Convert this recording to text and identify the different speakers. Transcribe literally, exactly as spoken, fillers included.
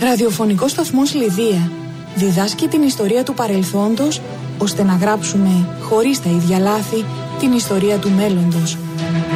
Speaker 1: Ραδιοφωνικός σταθμός Λιδία διδάσκει την ιστορία του παρελθόντος, ώστε να γράψουμε, χωρίς τα ίδια λάθη, την ιστορία του μέλλοντος.